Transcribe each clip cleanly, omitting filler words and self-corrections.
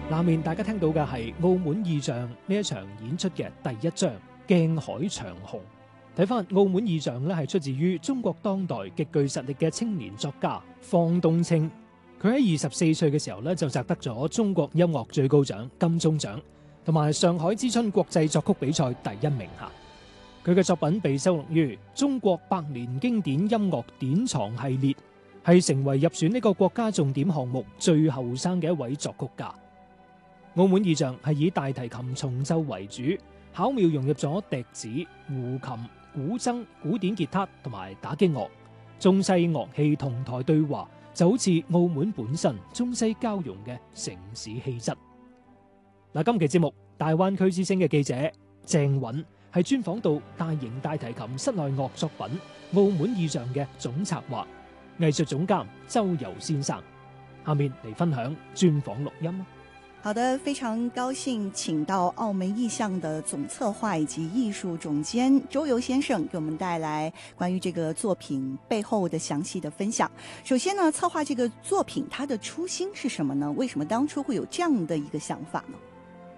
下面大家聽到嘅係澳門意象呢一場演出嘅第一章鏡海長虹。睇翻澳門意象咧，係出自於中國當代極具實力嘅青年作家方東青。佢喺24歲嘅時候咧就摘得咗中國音樂最高獎金鐘獎，同埋上海之春國際作曲比賽第1名吓。佢嘅作品被收錄於中國百年經典音樂典藏系列，係成為入選呢個國家重點項目最後生嘅一位作曲家。澳門意象係以大提琴重奏為主，巧妙融入咗笛子、胡琴、古箏、古典吉他同埋打擊樂，中西樂器同台對話，就好似澳門本身中西交融嘅城市氣質。嗱，今期節目大灣區之聲嘅記者鄭允係專訪到大型大提琴室內樂作品《澳門意象》嘅總策劃、藝術總監周游先生，下面嚟分享專訪錄音。 好的，非常高興請到澳門意象的總策劃以及藝術總監周游先生給我們帶來關於這個作品背後的詳細的分享。首先呢，策劃這個作品它的初心是什麼呢？為什麼當初會有這樣的一個想法呢？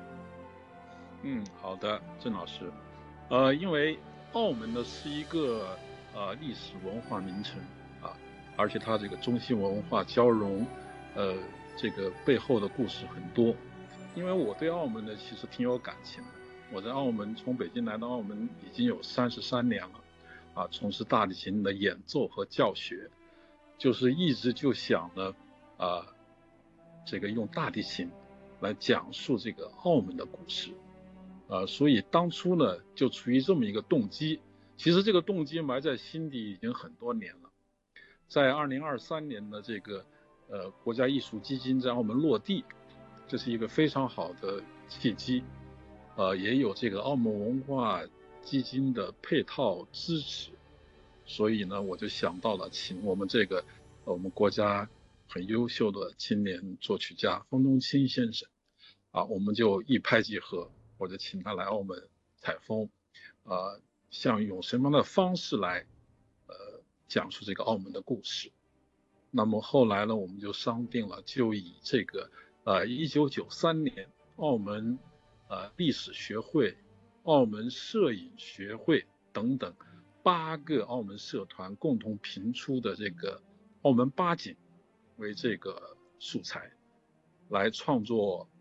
好的，鄭老師，因為澳門呢是一個歷史文化名城啊，而且它這個中西文化交融，這個背後的故事很多。因為我對澳門呢其實挺有感情的，我在澳門從北京來到澳門已經有33年了，啊，從事大提琴的演奏和教學，就是一直就想呢，這個用大提琴來講述這個澳門的故事，所以當初呢就出於這麼一個動機，其實這個動機埋在心底已經很多年了。在2023年的這個國家藝術基金在澳門落地，這是一個非常好的契機，也有這個澳門文化基金的配套支持，所以呢我就想到了請我們這個我們國家很優秀的青年作曲家方東青先生，我們就一拍即合，我就請他來澳門採風，想用什麼樣的方式來講述這個澳門的故事。那麼後來呢，我們就商定了，就以這個1993年澳門歷史學會、澳門攝影學會等等8個澳門社團共同評出的這個澳門8景為這個素材，來創作